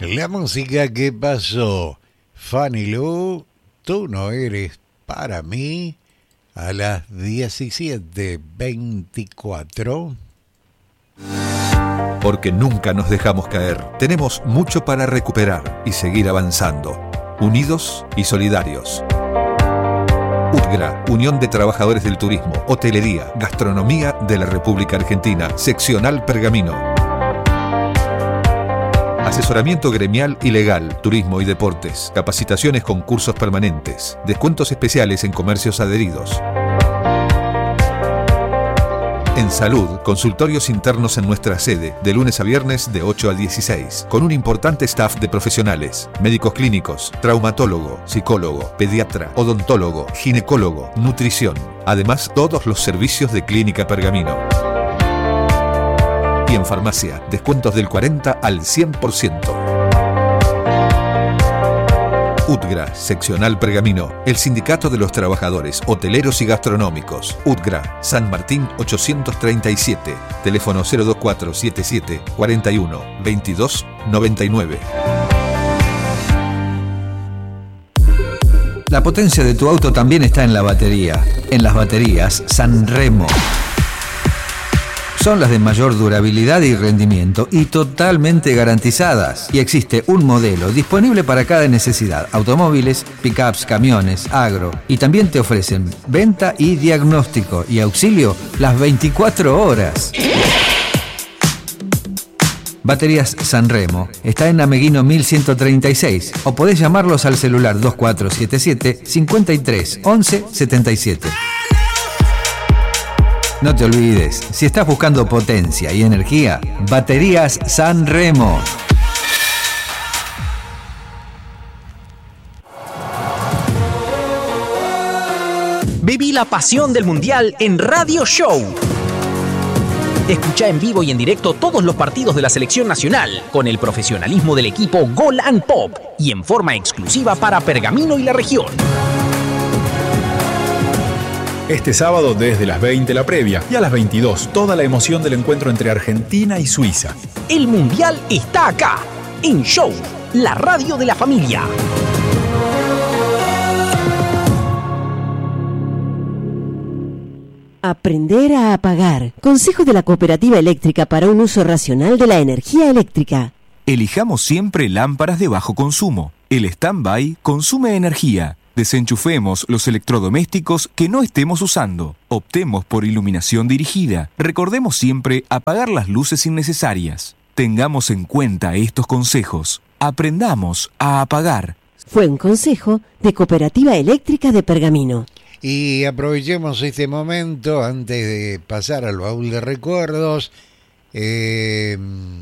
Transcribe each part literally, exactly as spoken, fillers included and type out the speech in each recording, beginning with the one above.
La música que pasó, Fanny Lu, tú no eres para mí, a las diecisiete veinticuatro. Porque nunca nos dejamos caer. Tenemos mucho para recuperar y seguir avanzando. Unidos y solidarios. UTGRA, Unión de Trabajadores del Turismo, Hotelería, Gastronomía de la República Argentina, Seccional Pergamino. Asesoramiento gremial y legal, turismo y deportes, capacitaciones con cursos permanentes, descuentos especiales en comercios adheridos. En salud, consultorios internos en nuestra sede, de lunes a viernes de ocho a dieciséis, con un importante staff de profesionales, médicos clínicos, traumatólogo, psicólogo, pediatra, odontólogo, ginecólogo, nutrición. Además, todos los servicios de Clínica Pergamino. Y en farmacia, descuentos del cuarenta al cien por ciento. UTGRA, Seccional Pergamino, el Sindicato de los Trabajadores Hoteleros y Gastronómicos. UTGRA, San Martín ochocientos treinta y siete, teléfono cero dos cuatro siete siete cuatro uno veintidós noventa y nueve. La potencia de tu auto también está en la batería. En las baterías Sanremo. Son las de mayor durabilidad y rendimiento y totalmente garantizadas. Y existe un modelo disponible para cada necesidad. Automóviles, pickups, camiones, agro. Y también te ofrecen venta y diagnóstico y auxilio las veinticuatro horas. Baterías Sanremo. Está en Ameguino mil ciento treinta y seis. O podés llamarlos al celular dos cuatro siete siete cincuenta y tres once setenta y siete. No te olvides, si estás buscando potencia y energía, Baterías Sanremo. Viví la pasión del Mundial en Radio Show. Escucha en vivo y en directo todos los partidos de la selección nacional con el profesionalismo del equipo Gol and Pop y en forma exclusiva para Pergamino y la región. Este sábado desde las veinte la previa y a las veintidós toda la emoción del encuentro entre Argentina y Suiza. El Mundial está acá, en Show, la radio de la familia. Aprender a apagar. Consejo de la Cooperativa Eléctrica para un uso racional de la energía eléctrica. Elijamos siempre lámparas de bajo consumo. El stand-by consume energía. Desenchufemos los electrodomésticos que no estemos usando. Optemos por iluminación dirigida. Recordemos siempre apagar las luces innecesarias. Tengamos en cuenta estos consejos. Aprendamos a apagar. Fue un consejo de Cooperativa Eléctrica de Pergamino. Y aprovechemos este momento antes de pasar al baúl de recuerdos. Eh,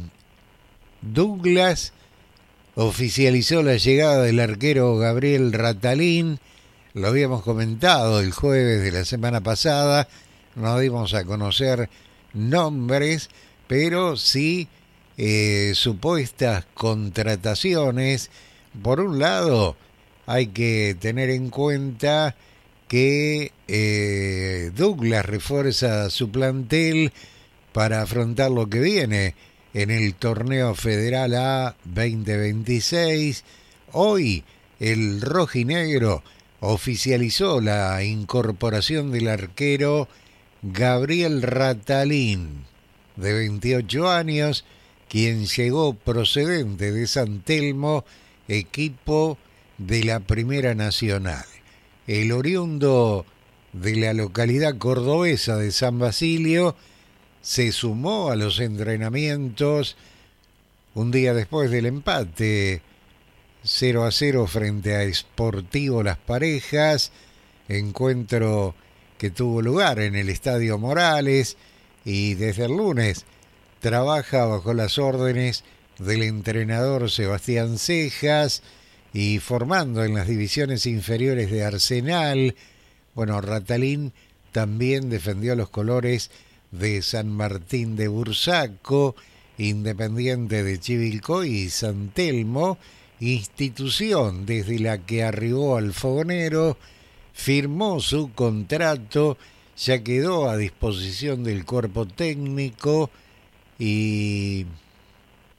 Douglas oficializó la llegada del arquero Gabriel Ratalín. Lo habíamos comentado el jueves de la semana pasada. No dimos a conocer nombres, pero sí eh, supuestas contrataciones. Por un lado, hay que tener en cuenta que eh, Douglas refuerza su plantel para afrontar lo que viene en el Torneo Federal A veinte veintiséis. Hoy el rojinegro oficializó la incorporación del arquero Gabriel Ratalín, de veintiocho años, quien llegó procedente de San Telmo, equipo de la Primera Nacional. El oriundo de la localidad cordobesa de San Basilio se sumó a los entrenamientos un día después del empate cero a cero frente a Sportivo Las Parejas, encuentro que tuvo lugar en el Estadio Morales, y desde el lunes trabaja bajo las órdenes del entrenador Sebastián Cejas y formando en las divisiones inferiores de Arsenal. Bueno, Ratalín también defendió los colores de San Martín de Bursaco, Independiente de Chivilcoy y San Telmo, institución desde la que arribó al Fogonero, firmó su contrato, ya quedó a disposición del cuerpo técnico y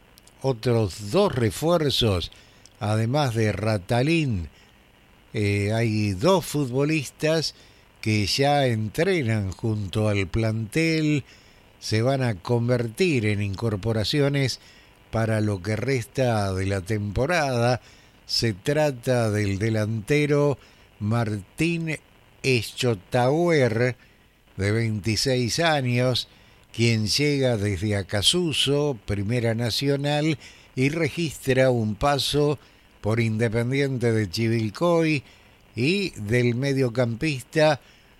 otros dos refuerzos, además de Ratalín. Eh, hay dos futbolistas que ya entrenan junto al plantel, se van a convertir en incorporaciones para lo que resta de la temporada. Se trata del delantero Martín Eschotauer, de veintiséis años, quien llega desde Acassuso, Primera Nacional, y registra un paso por Independiente de Chivilcoy, y del mediocampista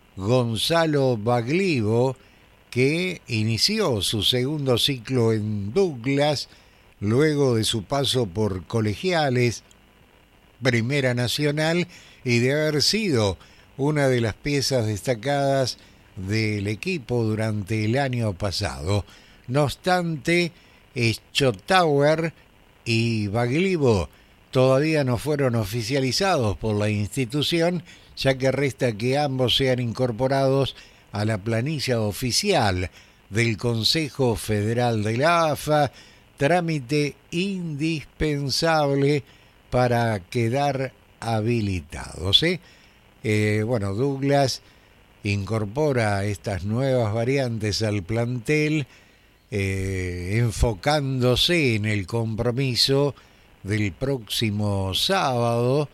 Gonzalo Baglivo, que inició su segundo ciclo en Douglas luego de su paso por Colegiales, Primera Nacional, y de haber sido una de las piezas destacadas del equipo durante el año pasado. No obstante, Eschotauer y Baglivo todavía no fueron oficializados por la institución, ya que resta que ambos sean incorporados a la planilla oficial del Consejo Federal de la A F A, trámite indispensable para quedar habilitados, ¿eh? Eh, bueno, Douglas incorpora estas nuevas variantes al plantel, eh, enfocándose en el compromiso del próximo sábado,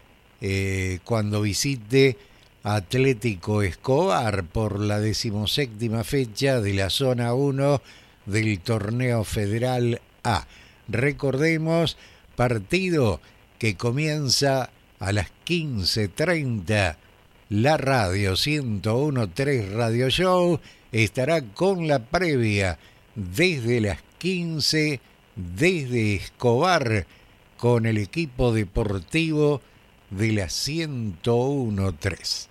eh, cuando visite Atlético Escobar por la decimoséptima fecha de la zona uno del torneo Federal A. Recordemos, partido que comienza a las quince treinta. La radio ciento uno punto tres Radio Show estará con la previa desde las quince desde Escobar con el equipo deportivo de la ciento uno punto tres.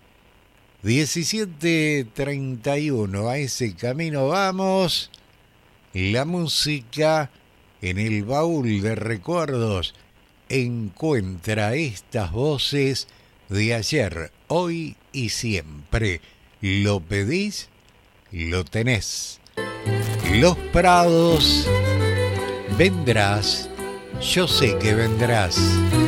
diecisiete treinta y uno, a ese camino vamos. La música en el baúl de recuerdos encuentra estas voces de ayer, hoy y siempre. Lo pedís, lo tenés. Los Prados, vendrás, yo sé que vendrás.